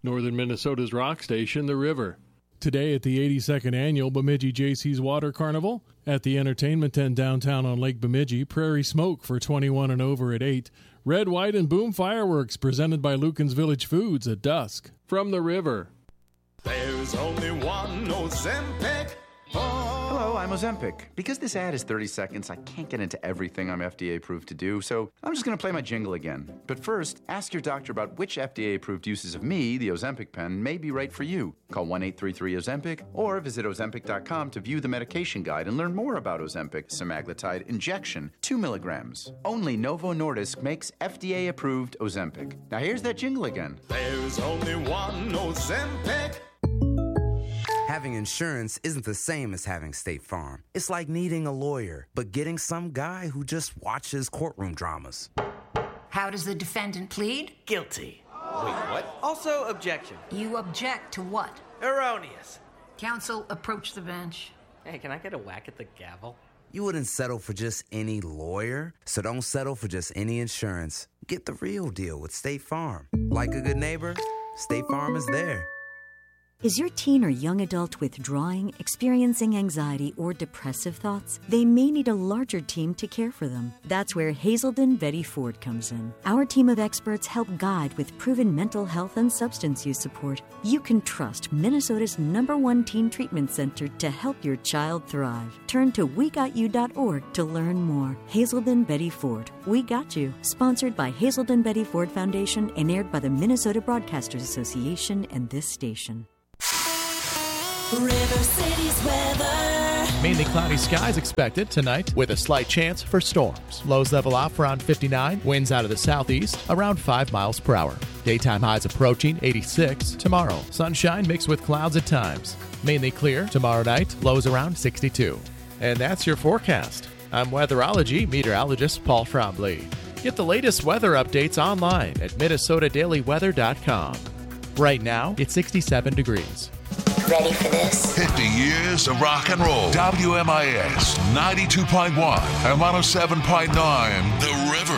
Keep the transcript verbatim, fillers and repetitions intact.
Northern Minnesota's rock station, The River. Today at the eighty-second Annual Bemidji J C's Water Carnival, at the Entertainment Tent downtown on Lake Bemidji, Prairie Smoke for twenty-one and over at eight, Red, White, and Boom fireworks presented by Lucan's Village Foods at dusk. From The River. There's only one Ozempic. Hello, I'm Ozempic. Because this ad is thirty seconds, I can't get into everything I'm F D A approved to do, so I'm just going to play my jingle again. But first, ask your doctor about which F D A approved uses of me, the Ozempic pen, may be right for you. Call one eight three three Ozempic or visit Ozempic dot com to view the medication guide and learn more about Ozempic semaglutide injection, two milligrams. Only Novo Nordisk makes F D A approved Ozempic. Now here's that jingle again. There's only one Ozempic. Having insurance isn't the same as having State Farm. It's like needing a lawyer, but getting some guy who just watches courtroom dramas. How does the defendant plead? Guilty. Wait, what? Also, objection. You object to what? Erroneous. Counsel, approach the bench. Hey, can I get a whack at the gavel? You wouldn't settle for just any lawyer, so don't settle for just any insurance. Get the real deal with State Farm. Like a good neighbor, State Farm is there. Is your teen or young adult withdrawing, experiencing anxiety, or depressive thoughts? They may need a larger team to care for them. That's where Hazelden Betty Ford comes in. Our team of experts help guide with proven mental health and substance use support. You can trust Minnesota's number one teen treatment center to help your child thrive. Turn to we got you dot org to learn more. Hazelden Betty Ford. We Got You. Sponsored by Hazelden Betty Ford Foundation and aired by the Minnesota Broadcasters Association and this station. River City's weather. Mainly cloudy skies expected tonight with a slight chance for storms. Lows level off around fifty-nine. Winds out of the southeast around five miles per hour. Daytime highs approaching eighty-six. Tomorrow, sunshine mixed with clouds at times. Mainly clear tomorrow night. Lows around sixty-two. And that's your forecast. I'm weatherology meteorologist Paul Trombley. Get the latest weather updates online at minnesota daily weather dot com. Right now, it's sixty-seven degrees. Ready for this? fifty years of rock and roll. W M I S ninety-two point one and one oh seven point nine. The River.